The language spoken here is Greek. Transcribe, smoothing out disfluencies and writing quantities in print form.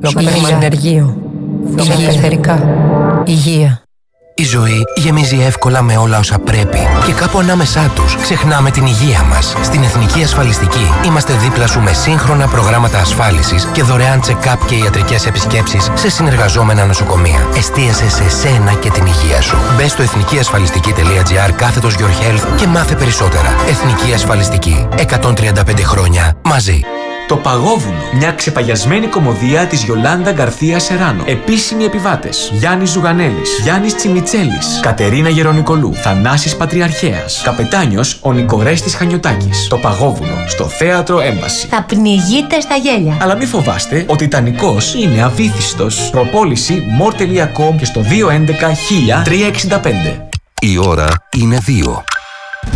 Ενεργείο. Ελευθερικά. Υγεία. Η ζωή γεμίζει εύκολα με όλα όσα πρέπει και κάπου ανάμεσά τους ξεχνάμε την υγεία μας. Στην Εθνική Ασφαλιστική είμαστε δίπλα σου με σύγχρονα προγράμματα ασφάλισης και δωρεάν check-up και ιατρικές επισκέψεις σε συνεργαζόμενα νοσοκομεία. Εστίασε σε σένα και την υγεία σου. Μπες στο εθνικιασφαλιστική.gr/Your Health και μάθε περισσότερα. Εθνική Ασφαλιστική. 135 χρόνια μαζί. Το Παγόβουνο. Μια ξεπαγιασμένη κωμωδία της Γιολάντα Γκαρθία Σεράνο. Επίσημοι επιβάτες: Γιάννης Ζουγανέλης, Γιάννης Τσιμιτσέλης, Κατερίνα Γερονικολού, Θανάσης Πατριαρχέας. Καπετάνιος ο Νικορέστης Χανιωτάκης. Το Παγόβουνο στο Θέατρο Έμπαση. Θα πνιγείτε στα γέλια. Αλλά μην φοβάστε, ο Τιτανικός είναι αβύθιστος. Προπόληση more.com και στο 211 1000 365. Η ώρα είναι 2.